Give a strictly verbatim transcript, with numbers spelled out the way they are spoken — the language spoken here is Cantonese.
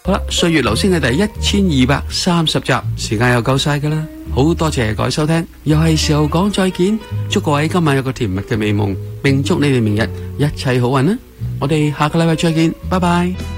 好啦，歲月留聲嘅第一千二百三十集，時間又夠晒噶啦，好多謝各位收聽，又係時候講再見，祝各位今晚有個甜蜜嘅美夢，並祝你哋明日一切好運啦！我哋下個禮拜再見，拜拜。